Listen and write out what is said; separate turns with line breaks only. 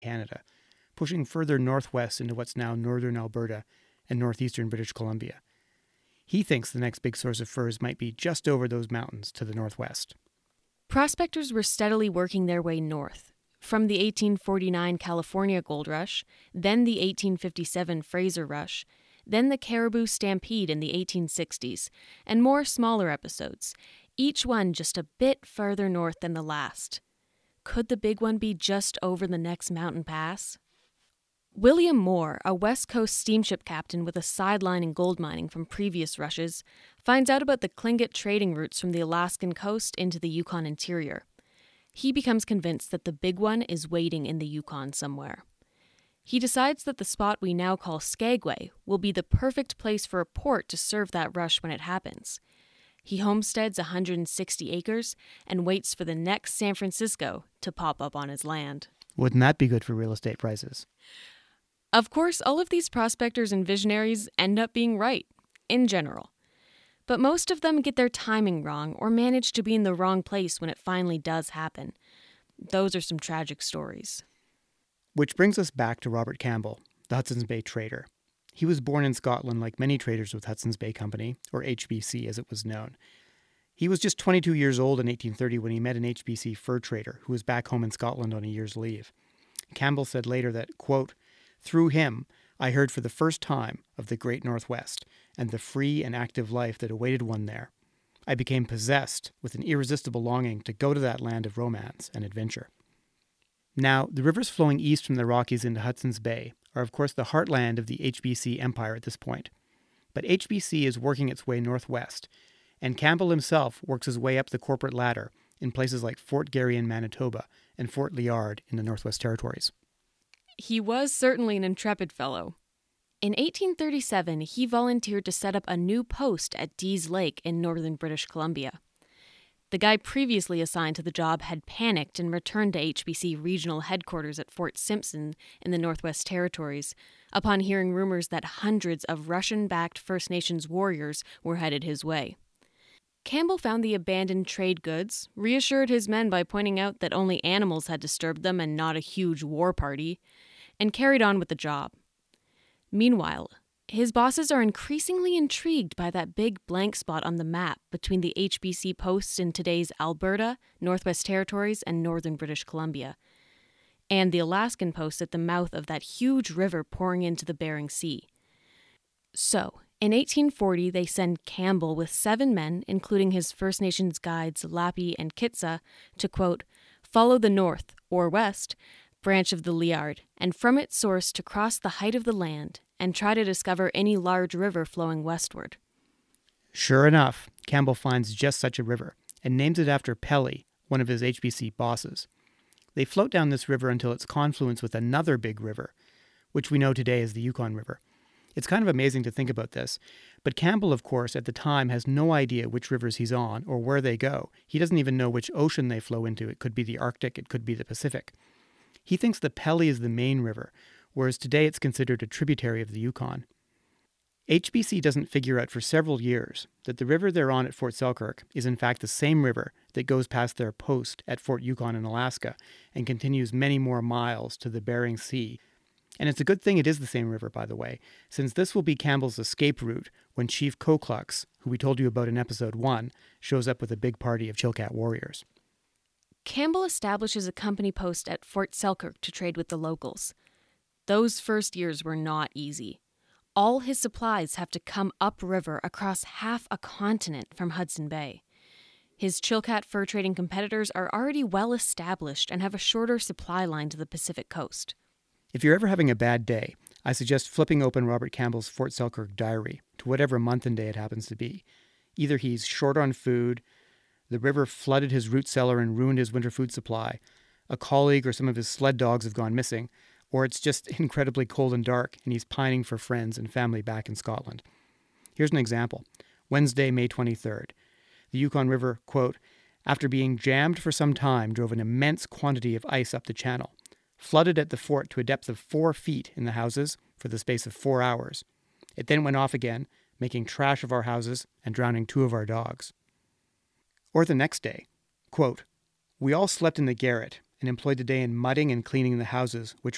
Canada, pushing further northwest into what's now northern Alberta and northeastern British Columbia. He thinks the next big source of furs might be just over those mountains to the northwest.
Prospectors were steadily working their way north, from the 1849 California Gold Rush, then the 1857 Fraser Rush, then the Caribou Stampede in the 1860s, and more smaller episodes, each one just a bit further north than the last. Could the big one be just over the next mountain pass? William Moore, a West Coast steamship captain with a sideline in gold mining from previous rushes, finds out about the Tlingit trading routes from the Alaskan coast into the Yukon interior. He becomes convinced that the big one is waiting in the Yukon somewhere. He decides that the spot we now call Skagway will be the perfect place for a port to serve that rush when it happens. He homesteads 160 acres and waits for the next San Francisco to pop up on his land.
Wouldn't that be good for real estate prices?
Of course, all of these prospectors and visionaries end up being right, in general. But most of them get their timing wrong or manage to be in the wrong place when it finally does happen. Those are some tragic stories.
Which brings us back to Robert Campbell, the Hudson's Bay trader. He was born in Scotland like many traders with Hudson's Bay Company, or HBC as it was known. He was just 22 years old in 1830 when he met an HBC fur trader who was back home in Scotland on a year's leave. Campbell said later that, quote, "Through him, I heard for the first time of the great Northwest and the free and active life that awaited one there. I became possessed with an irresistible longing to go to that land of romance and adventure." Now, the rivers flowing east from the Rockies into Hudson's Bay are, of course, the heartland of the HBC empire at this point. But HBC is working its way northwest, and Campbell himself works his way up the corporate ladder in places like Fort Garry in Manitoba and Fort Liard in the Northwest Territories.
He was certainly an intrepid fellow. In 1837, he volunteered to set up a new post at Dease Lake in northern British Columbia. The guy previously assigned to the job had panicked and returned to HBC regional headquarters at Fort Simpson in the Northwest Territories upon hearing rumors that hundreds of Russian-backed First Nations warriors were headed his way. Campbell found the abandoned trade goods, reassured his men by pointing out that only animals had disturbed them and not a huge war party, and carried on with the job. Meanwhile, his bosses are increasingly intrigued by that big blank spot on the map between the HBC posts in today's Alberta, Northwest Territories, and northern British Columbia, and the Alaskan post at the mouth of that huge river pouring into the Bering Sea. So, in 1840, they send Campbell with 7 men, including his First Nations guides Lappy and Kitsa, to, quote, "follow the north, or west, branch of the Liard, and from its source to cross the height of the land, and try to discover any large river flowing westward."
Sure enough, Campbell finds just such a river and names it after Pelly, one of his HBC bosses. They float down this river until its confluence with another big river, which we know today as the Yukon River. It's kind of amazing to think about this, but Campbell, of course, at the time has no idea which rivers he's on or where they go. He doesn't even know which ocean they flow into. It could be the Arctic, it could be the Pacific. He thinks the Pelly is the main river, whereas today it's considered a tributary of the Yukon. HBC doesn't figure out for several years that the river they're on at Fort Selkirk is in fact the same river that goes past their post at Fort Yukon in Alaska and continues many more miles to the Bering Sea. And it's a good thing it is the same river, by the way, since this will be Campbell's escape route when Chief Koklux, who we told you about in episode 1, shows up with a big party of Chilkat warriors.
Campbell establishes a company post at Fort Selkirk to trade with the locals. Those first years were not easy. All his supplies have to come upriver across half a continent from Hudson Bay. His Chilkat fur trading competitors are already well established and have a shorter supply line to the Pacific coast.
If you're ever having a bad day, I suggest flipping open Robert Campbell's Fort Selkirk diary to whatever month and day it happens to be. Either he's short on food, the river flooded his root cellar and ruined his winter food supply, a colleague or some of his sled dogs have gone missing, or it's just incredibly cold and dark and he's pining for friends and family back in Scotland. Here's an example. Wednesday, May 23rd. The Yukon River, quote, "after being jammed for some time, drove an immense quantity of ice up the channel. Flooded at the fort to a depth of 4 feet in the houses for the space of 4 hours. It then went off again, making trash of our houses and drowning 2 of our dogs." Or the next day, quote, "we all slept in the garret and employed the day in mudding and cleaning the houses, which